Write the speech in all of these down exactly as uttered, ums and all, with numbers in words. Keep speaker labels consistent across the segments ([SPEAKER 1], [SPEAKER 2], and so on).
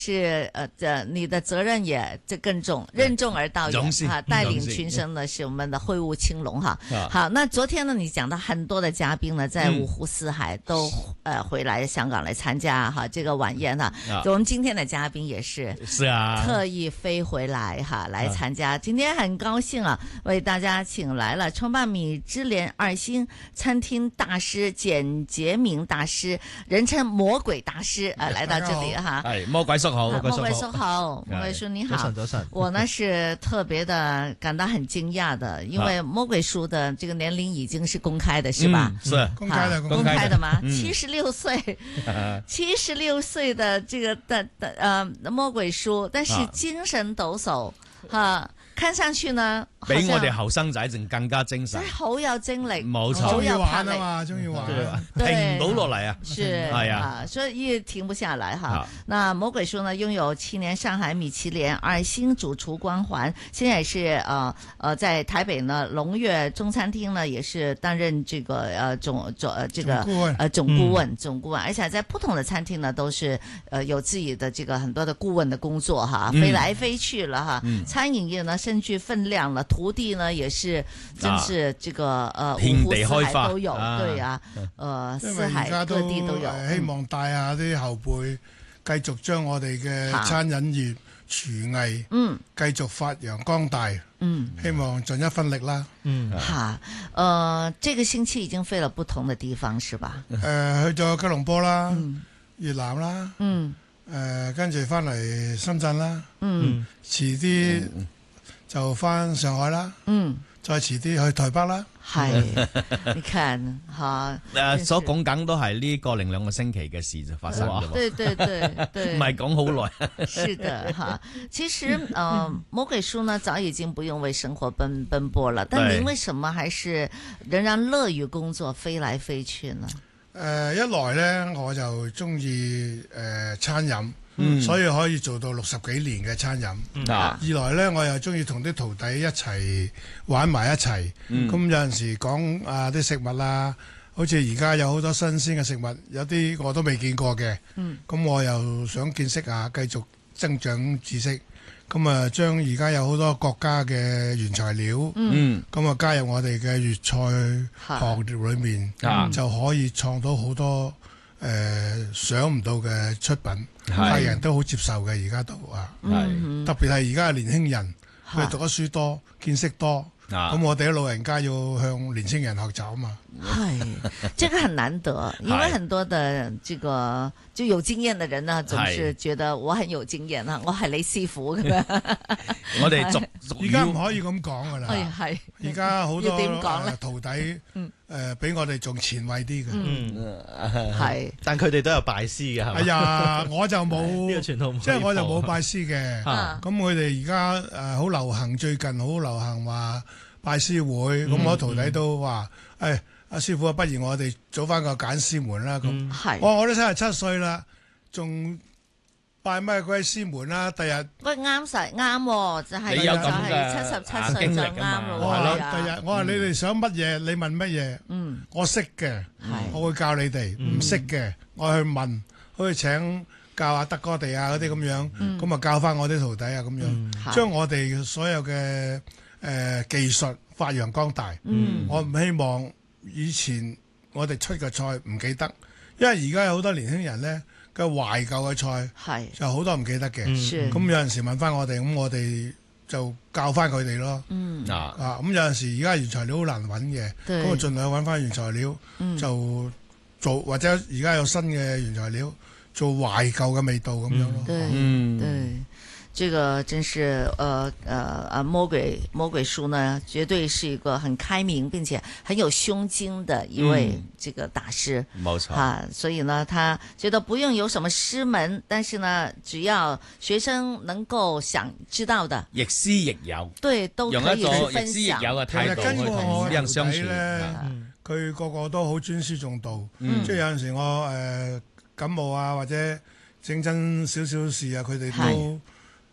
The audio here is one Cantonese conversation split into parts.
[SPEAKER 1] 是呃呃，你的責任也這更重，任重而道遠哈。帶領群生呢是我們的會務青龍哈。好，那昨天呢，你講到很多的嘉賓呢，在五湖四海都呃回來香港來參加哈這個晚宴哈。我們今天的嘉賓也是是啊，特意飛回來哈來參加。今天很高興啊，為大家請來了創辦米芝蓮二星餐廳大師簡潔明大師，人稱魔鬼大師啊，來到這裡哈。
[SPEAKER 2] 係魔鬼叔。好，
[SPEAKER 1] 魔鬼叔好，魔鬼叔你好。
[SPEAKER 3] 早晨，早晨。
[SPEAKER 1] 我呢是特別的感到很驚訝的，因為魔鬼叔的這個年齡已經是公開的，是吧？
[SPEAKER 2] 嗯、是
[SPEAKER 3] 公開的，
[SPEAKER 1] 公開的嘛。
[SPEAKER 2] 嗯、
[SPEAKER 1] 七十六歲，七十六歲的這個的的呃魔鬼叔，但是精神抖擻哈。啊看上去呢，
[SPEAKER 2] 比我哋後生仔仲更加精神，
[SPEAKER 1] 好有精力，
[SPEAKER 2] 冇錯，
[SPEAKER 3] 好有魄力嘛，中意玩，
[SPEAKER 2] 停唔到落嚟啊，
[SPEAKER 1] 是，
[SPEAKER 2] 係啊，
[SPEAKER 1] 所以也停不下來哈。那魔鬼叔呢，擁有七年上海米其林二星主廚光環，現在也是呃呃在台北呢龍悅中餐廳呢，也是擔任這個呃總總呃這個呃總顧問總顧問，而且在不同的餐廳呢，都是呃有自己的這個很多的顧問的工作哈，飛來飛去了哈，餐飲業呢。甚具分量了，徒弟呢也是，真是這個呃五湖四海都有，對啊，呃四海各地都有。
[SPEAKER 3] 希望帶下啲後輩，繼續將我哋嘅餐飲業廚藝，嗯，繼續發揚光大，嗯，希望盡一分力啦，嗯，
[SPEAKER 1] 哈，呃，這個星期已經飛了不同的地方，是吧？
[SPEAKER 3] 誒，去咗吉隆坡啦，越南啦，
[SPEAKER 1] 嗯，
[SPEAKER 3] 誒，跟住翻嚟深圳啦，嗯，遲啲。就翻上海啦，嗯，再遲啲去台北啦。
[SPEAKER 1] 係，你看吓，
[SPEAKER 2] 誒，所講緊都係呢個零兩個星期嘅事就發生咗。
[SPEAKER 1] 對對對對，
[SPEAKER 2] 唔係講好耐。
[SPEAKER 1] 是的哈，其實呃，魔鬼叔呢早已經不用為生活奔奔波了，但您為什麼還是仍然樂於工作，飛來飛去呢？
[SPEAKER 3] 誒，一來呢，我就中意誒餐飲。嗯、所以可以做到六十幾年嘅餐飲。嗯、二來呢，我又中意同啲徒弟一齊玩埋一齊。咁、嗯、有陣時講啊啲食物啦，好似而家有好多新鮮嘅食物，有啲我都未見過嘅。咁、嗯、我又想見識下，繼續增長知識。咁啊，將而家有好多國家嘅原材料，咁啊、嗯、加入我哋嘅粵菜行列裏面，嗯、就可以創到好多。誒、呃、想唔到嘅出品，客人都好接受嘅，而家都啊，係特別係而家嘅年輕人，佢哋讀得書多，見識多。咁、啊、我哋啲老人家要向年輕人學習啊嘛。
[SPEAKER 1] 係，這個很難得，因為很多的這個就有經驗的人呢，總是覺得我很有經驗啊，我係你師傅咁樣。
[SPEAKER 2] 我哋逐
[SPEAKER 3] 而家唔可以咁講噶啦。
[SPEAKER 1] 係，
[SPEAKER 3] 而家好多
[SPEAKER 1] 點講呢？
[SPEAKER 3] 徒弟誒比我哋仲前衛啲嘅。
[SPEAKER 1] 嗯，係，
[SPEAKER 4] 但佢哋都有拜師嘅，係咪？
[SPEAKER 3] 哎呀，我就冇
[SPEAKER 4] 呢個傳統，
[SPEAKER 3] 即係我就冇拜師嘅。咁佢哋而家誒好流行，最近好流行話拜師會，咁我徒弟都話誒。阿師傅啊，不如我哋組翻個揀師門啦。咁，係，我我都七十七歲啦，仲拜咩鬼師門啦？第日
[SPEAKER 1] 喂啱晒啱，就係就係七十七歲就啱咯。
[SPEAKER 3] 係咯，第日我話你哋想乜嘢，你問乜嘢，嗯，我識嘅，我會教你哋；唔識嘅，我去問，可以請教下德哥地啊嗰啲咁樣，咁啊教翻我啲徒弟啊咁樣，將我哋所有嘅誒技術發揚光大。我唔希望。以前我哋出嘅菜唔記得，因為而家有好多年輕人呢嘅懷舊嘅菜，係就好多唔記得嘅。咁、嗯、有陣時問翻我哋，咁我哋就教翻佢哋咯。嗯、啊啊咁有陣時而家原材料好難揾嘅，咁啊盡量揾翻原材料，嗯、就做或者而家有新嘅原材料做懷舊嘅味道咁樣咯。
[SPEAKER 1] 嗯，對。這個真是，呃，呃，啊，魔鬼魔鬼叔呢，絕對是一個很開明並且很有胸襟的一位這個大師。冇錯、嗯，啊，所以呢，他覺得不用有什麼師門，但是呢，只要學生能夠想知道的，
[SPEAKER 2] 亦師亦友，
[SPEAKER 1] 對，都可以去分享。用一個亦師亦友嘅態度去同人相處咧，
[SPEAKER 3] 佢個個都好尊師重道，嗯、即係有陣時我誒、呃、感冒啊或者整真少少事啊，佢哋都。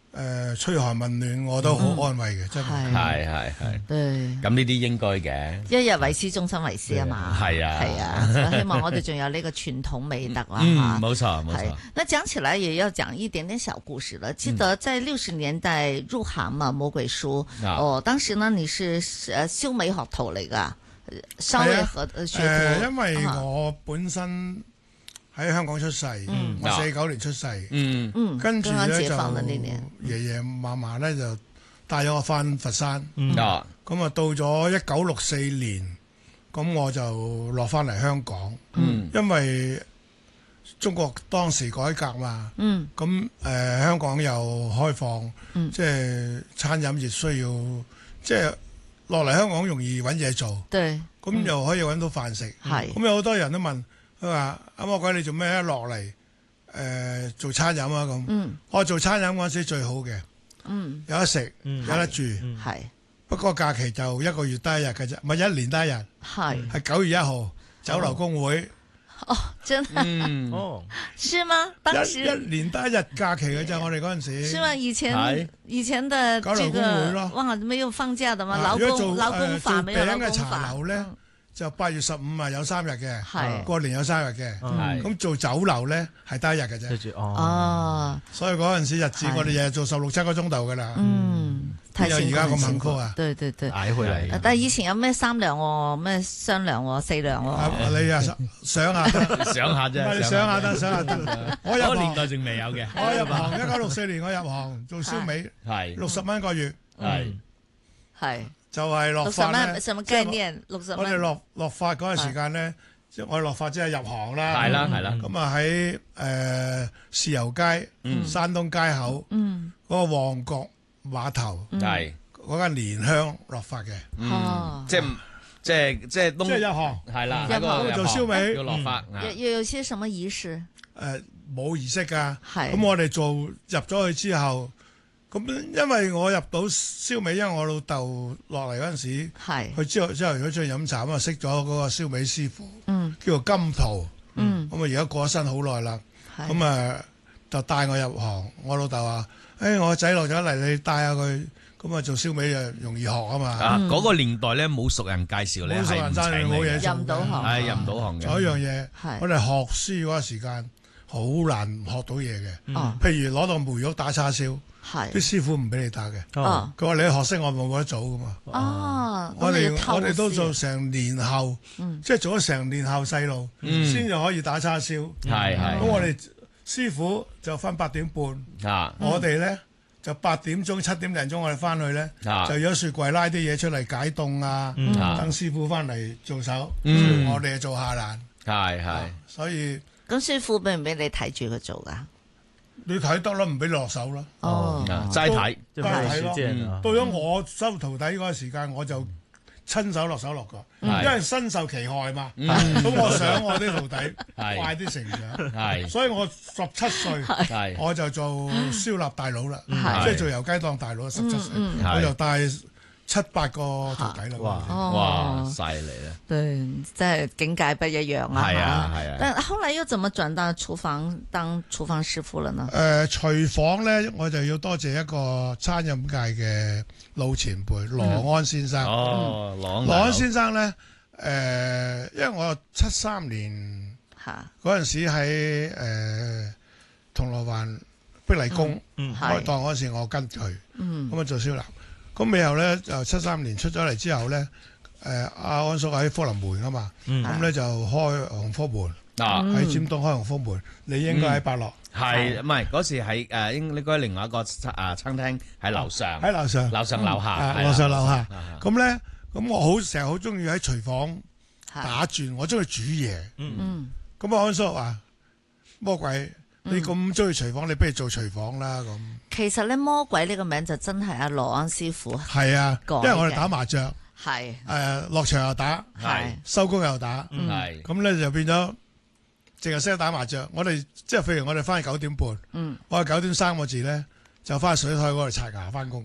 [SPEAKER 3] 誒噓寒問暖，我都好安慰嘅，真係。
[SPEAKER 2] 係係係。
[SPEAKER 1] 對。
[SPEAKER 2] 咁呢啲應該嘅。
[SPEAKER 1] 一日為師，終身為師啊嘛。
[SPEAKER 2] 係啊。
[SPEAKER 1] 係啊，希望我哋仲有呢個傳統美德啦。
[SPEAKER 2] 嗯，冇錯冇錯。
[SPEAKER 1] 那講起來也要講一點點小故事了。記得在六十年代入行嘛，魔鬼書。哦，當時呢你是誒修美學徒嚟㗎，稍微學學徒。
[SPEAKER 3] 因為我本身喺香港出世，我四九年出世，
[SPEAKER 2] 嗯嗯，
[SPEAKER 3] 跟住咧就爺爺嫲嫲咧就帶咗我翻佛山，啊，咁啊到咗一九六四年，咁我就落翻嚟香港，嗯，因為中國當時改革嘛，嗯，咁誒香港又開放，嗯，即係餐飲業需要，即係落嚟香港容易揾嘢做，對，咁又可以揾到飯食，係，咁有好多人都問。佢話：阿魔鬼你做咩一落嚟誒做餐飲啊咁？嗯、我做餐飲嗰陣時最好嘅，嗯、有得食，嗯、有得住。係、嗯、不過假期就一個月得一日嘅啫，唔係一年得一日。係係九月一號酒樓工會。
[SPEAKER 1] 哦，真係。
[SPEAKER 2] 嗯、
[SPEAKER 1] 哦，是嗎？當時
[SPEAKER 3] 一一年得一日假期嘅啫，我哋嗰陣時。
[SPEAKER 1] 是嗎？以前以前的這個
[SPEAKER 3] 酒樓工會咯，
[SPEAKER 1] 哇，沒有放假的嘛？勞工勞工法沒有勞工法。
[SPEAKER 3] 就八月十五啊有三日嘅，過年有三日嘅，咁做酒樓咧係得一日嘅啫。哦，所以嗰陣時日子我哋日日做十六七個鐘頭噶啦。嗯，有而家咁幸福啊？
[SPEAKER 1] 對對對，
[SPEAKER 2] 捱回嚟。
[SPEAKER 1] 但係以前有咩三糧喎，咩雙糧喎，四糧喎。
[SPEAKER 3] 你啊想下，
[SPEAKER 2] 想下啫，
[SPEAKER 3] 想下得，想下得。我入
[SPEAKER 2] 年代仲未有嘅。
[SPEAKER 3] 我入行一九六四年，我入行做燒味，係六十蚊一個月，係
[SPEAKER 1] 係。
[SPEAKER 3] 就係落法咧，
[SPEAKER 1] 六十蚊，什麼概念？六十蚊。
[SPEAKER 3] 我哋落落法嗰陣時間咧，即係我哋落法即係入行啦。
[SPEAKER 2] 係啦係啦。
[SPEAKER 3] 咁啊喺誒豉油街、山東街口嗰個旺角碼頭，係嗰間蓮香落法嘅。
[SPEAKER 2] 哦，即係即係即係東。即係入行係啦，
[SPEAKER 1] 入行
[SPEAKER 3] 做燒味
[SPEAKER 2] 要落法。
[SPEAKER 1] 有有有些什麼儀式？
[SPEAKER 3] 誒冇儀式㗎。
[SPEAKER 1] 係。
[SPEAKER 3] 咁我哋做入咗去之後。咁因為我入到燒味，因為我老豆落嚟嗰陣時，佢之後之後如果出去飲茶咁啊，識咗嗰個燒味師傅，嗯、叫做金濤，咁啊而家過咗身好耐啦，咁啊是就帶我入行。我老豆話：誒、哎、我仔落咗嚟，你帶下佢，咁啊做燒味就容易學啊嘛。嗰、
[SPEAKER 2] 啊那個年代咧冇熟人介紹咧，係唔請你嘅，
[SPEAKER 1] 入唔到行，
[SPEAKER 2] 係入唔到行嘅。
[SPEAKER 3] 仲有一樣嘢，是我哋學師嗰個時間好難學到嘢嘅，嗯、譬如攞到梅肉打叉燒。啲師傅唔俾你打嘅，佢話你學識我冇得做噶嘛。哦，我哋我哋都做成年後，即係做咗成年後細路，先至可以打叉燒。係係。咁我哋師傅就分八點半，我哋咧就八點鐘七點零鐘我哋翻去咧，就有雪櫃拉啲嘢出嚟解凍啊，等師傅翻嚟做手，我哋做下欄。係係。所以
[SPEAKER 1] 咁師傅俾唔俾你睇住佢做噶？
[SPEAKER 3] 你睇得啦，唔俾你落手啦。
[SPEAKER 2] 哦，齋睇，
[SPEAKER 3] 齋睇咯。到咗我收徒弟嗰個時間，我就親手落手落腳，因為身受其害嘛。咁我想我啲徒弟快啲成長，所以我十七歲我就做燒臘大佬啦，即係做油雞檔大佬。十七歲我就帶七八個徒弟啦。
[SPEAKER 2] 哇哇，犀利啦！
[SPEAKER 1] 對，即係境界不一樣啊。
[SPEAKER 2] 係啊係啊。
[SPEAKER 1] 但後來又怎麼轉到廚房當廚房師傅了呢？
[SPEAKER 3] 誒，廚房咧，我就要多謝一個餐飲界嘅老前輩羅安先生。哦，羅羅安先生咧，誒，因為我七三年嗰陣時喺誒銅鑼灣碧麗宮開檔嗰時，我跟佢，咁啊做燒臘。咁尾後咧就七三年出咗嚟之後咧，誒阿安叔喺福臨門啊嘛，咁咧就開紅福門，喺尖東開紅福門，你應該喺百樂，
[SPEAKER 2] 係唔係嗰時喺誒應應該另外一個啊餐廳喺樓上，
[SPEAKER 3] 喺樓上，
[SPEAKER 2] 樓上樓下，
[SPEAKER 3] 樓上樓下。咁咧，咁我好成日好中意喺廚房打轉，我中意煮嘢。嗯，咁阿安叔話：魔鬼，你咁中意廚房，你不如做廚房啦咁。
[SPEAKER 1] 其實咧，魔鬼呢個名就真係阿羅安師傅
[SPEAKER 3] 係啊，因為我哋打麻雀，
[SPEAKER 1] 係
[SPEAKER 3] 誒落場又打，係收工又打，係咁咧就變咗淨係識得打麻雀。我哋即係譬如我哋翻去九點半，嗯，我係九點三個字咧就翻去水台嗰度刷牙翻工。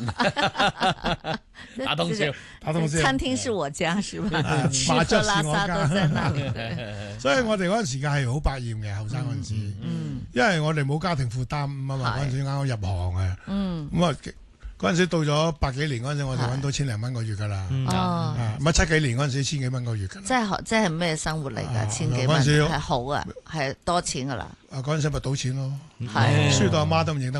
[SPEAKER 2] 打通宵，
[SPEAKER 3] 打通宵。
[SPEAKER 1] 餐廳是我家，是吧？
[SPEAKER 3] 麻雀是我家。所以我哋嗰陣時間係好百厭嘅後生嗰陣時， 因為我哋冇家庭負擔啊嘛，嗰陣時啱啱入行嘅。嗯。咁啊，嗰陣時到咗八幾年嗰陣時，我哋揾到千零蚊個月㗎啦。哦。咁啊，七幾年嗰陣時千幾蚊個月㗎啦。
[SPEAKER 1] 即係即係咩生活嚟㗎？千幾蚊係好啊，係多錢㗎啦。
[SPEAKER 3] 啊！嗰陣時咪賭錢咯，
[SPEAKER 1] 係
[SPEAKER 3] 輸到阿媽都唔認得。